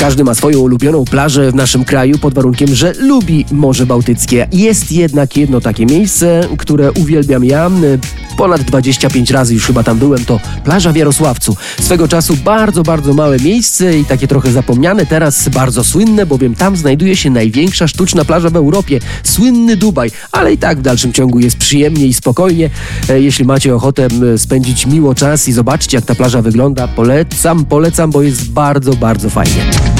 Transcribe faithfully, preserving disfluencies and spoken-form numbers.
Każdy ma swoją ulubioną plażę w naszym kraju pod warunkiem, że lubi Morze Bałtyckie. Jest jednak jedno takie miejsce, które uwielbiam ja. Ponad dwadzieścia pięć razy już chyba tam byłem, to plaża w Jarosławcu. Swego czasu bardzo, bardzo małe miejsce i takie trochę zapomniane, teraz bardzo słynne, bowiem tam znajduje się największa sztuczna plaża w Europie, słynny Dubaj, ale i tak w dalszym ciągu jest przyjemnie i spokojnie. Jeśli macie ochotę spędzić miło czas i zobaczyć, jak ta plaża wygląda, polecam, polecam, bo jest bardzo, bardzo fajnie.